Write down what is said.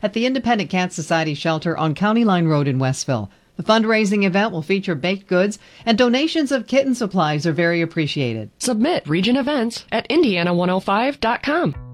at the Independent Cat Society Shelter on County Line Road in Westville. The fundraising event will feature baked goods, and donations of kitten supplies are very appreciated. Submit Region Events at Indiana105.com.